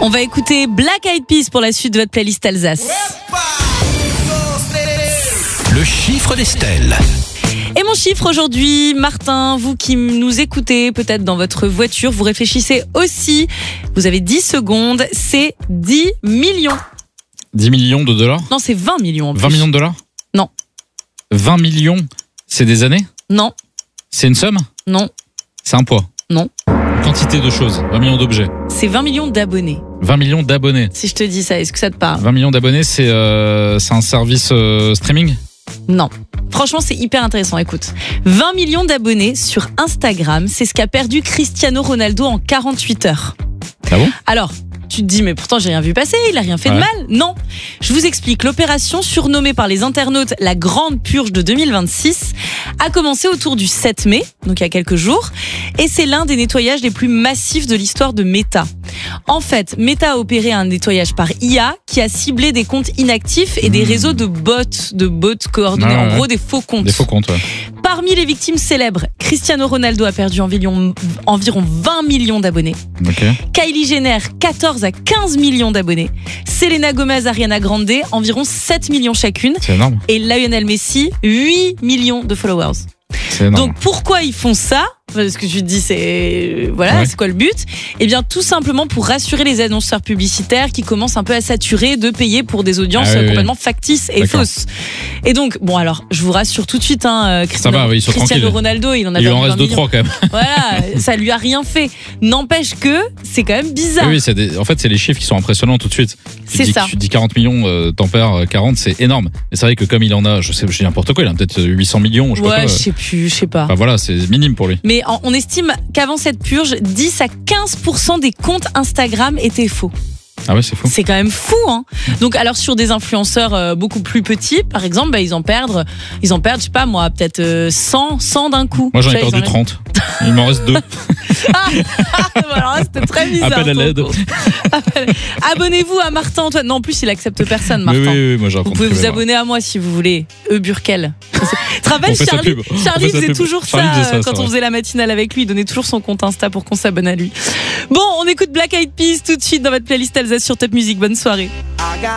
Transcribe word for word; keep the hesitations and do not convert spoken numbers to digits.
On va écouter Black Eyed Peas pour la suite de votre playlist Alsace. Le chiffre d'Estelle. Et mon chiffre aujourd'hui, Martin, vous qui nous écoutez peut-être dans votre voiture, vous réfléchissez aussi, vous avez dix secondes, c'est dix millions. dix millions de dollars? Non, c'est vingt millions en plus. vingt millions de dollars? Non. vingt millions, c'est des années? Non. C'est une somme? Non. C'est un poids? Non. Une quantité de choses, vingt millions d'objets. C'est vingt millions d'abonnés. vingt millions d'abonnés. Si je te dis ça, est-ce que ça te parle? vingt millions d'abonnés, c'est euh, c'est un service euh, streaming? Non. Franchement, c'est hyper intéressant. Écoute, vingt millions d'abonnés sur Instagram, c'est ce qu'a perdu Cristiano Ronaldo en quarante-huit heures. Ah bon? Alors, tu te dis, mais pourtant, j'ai rien vu passer, il a rien fait ouais. de mal. Non. Je vous explique. L'opération, surnommée par les internautes la Grande Purge de deux mille vingt-six, a commencé autour du sept mai, donc il y a quelques jours, et c'est l'un des nettoyages les plus massifs de l'histoire de Meta. En fait, Meta a opéré un nettoyage par I A qui a ciblé des comptes inactifs et des mmh. réseaux de bots, de bots coordonnés, ah ouais, en gros des faux comptes. Des faux comptes, ouais. Parmi les victimes célèbres, Cristiano Ronaldo a perdu environ, environ vingt millions d'abonnés. Okay. Kylie Jenner, quatorze à quinze millions d'abonnés. Selena Gomez, Ariana Grande, environ sept millions chacune. C'est énorme. Et Lionel Messi, huit millions de followers. C'est énorme. Donc pourquoi ils font ça ? Parce que tu te dis, c'est voilà, ouais. c'est quoi le but ? Eh bien, tout simplement pour rassurer les annonceurs publicitaires qui commencent un peu à saturer de payer pour des audiences ah, oui, complètement oui. factices et D'accord. fausses. Et donc, bon, alors, je vous rassure tout de suite, hein, Cristiano, va, oui, Cristiano Ronaldo, il en a il perdu en reste deux trois quand même. Voilà, ça lui a rien fait. N'empêche que c'est quand même bizarre. Oui, oui c'est des, en fait, c'est les chiffres qui sont impressionnants tout de suite. Tu c'est dis, ça. Tu dis quarante millions, euh, t'en perds quarante, c'est énorme. Et c'est vrai que comme il en a, je sais, je dis n'importe quoi, il en a peut-être huit cents millions. Je sais ouais, pas quoi. je sais plus, je sais pas. Enfin, voilà, c'est minime pour lui. Mais on estime qu'avant cette purge, dix à quinze pour cent des comptes Instagram étaient faux. Ah ouais, c'est fou. C'est quand même fou, hein. Donc, alors, sur des influenceurs euh, beaucoup plus petits, par exemple, bah, ils en perdent, ils en perdent, je sais pas, moi, peut-être euh, cent, cent d'un coup. Moi, j'en ai perdu trente. Il m'en reste deux. Ah, alors là, c'était très bizarre. Appel à l'aide. Abonnez-vous à Martin Antoine. Non, en plus, il accepte personne, Martin. Oui, oui, oui, moi, j'ai vous pouvez vous abonner à moi si vous voulez. E Burkel. Tu te rappelles, Charlie, Charlie faisait toujours ça, ça quand on faisait la matinale avec lui. Il donnait toujours son compte Insta pour qu'on s'abonne à lui. Bon, on écoute Black Eyed Peas tout de suite dans votre playlist Alsace sur Top Music. Bonne soirée.